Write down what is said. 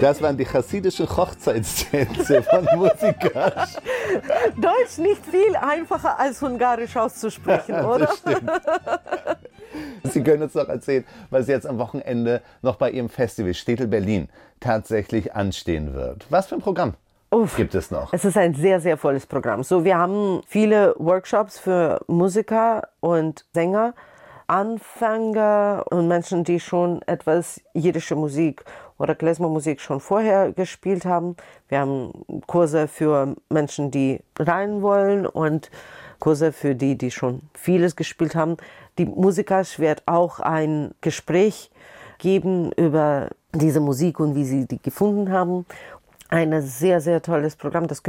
Das waren die chassidischen Hochzeitstänze von Musikern. Deutsch nicht viel einfacher als Ungarisch auszusprechen, oder? Das stimmt. Sie können uns noch erzählen, was jetzt am Wochenende noch bei Ihrem Festival Städtel Berlin tatsächlich anstehen wird. Was für ein Programm gibt es noch? Es ist ein sehr, sehr volles Programm. So, wir haben viele Workshops für Musiker und Sänger, Anfänger und Menschen, die schon etwas jiddische Musik oder Klezmer-Musik schon vorher gespielt haben. Wir haben Kurse für Menschen, die rein wollen und Kurse für die, die schon vieles gespielt haben. Die Musiker wird auch ein Gespräch geben über diese Musik und wie sie die gefunden haben. Ein sehr, sehr tolles Programm. Das